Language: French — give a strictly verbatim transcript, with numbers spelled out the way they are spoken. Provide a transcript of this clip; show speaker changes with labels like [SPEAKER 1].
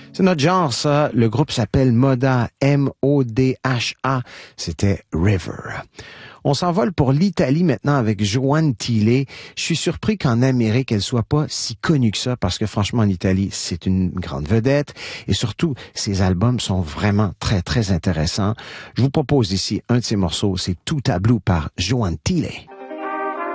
[SPEAKER 1] C'est notre genre, ça. Le groupe s'appelle Moda, M O D H A. C'était River. On s'envole pour l'Italie maintenant avec Joanne Thiele. Je suis surpris qu'en Amérique, elle soit pas si connue que ça, parce que franchement, en Italie, c'est une grande vedette. Et surtout, ses albums sont vraiment très, très intéressants. Je vous propose ici un de ses morceaux, c'est Tout à Blue par Joanne Thiele.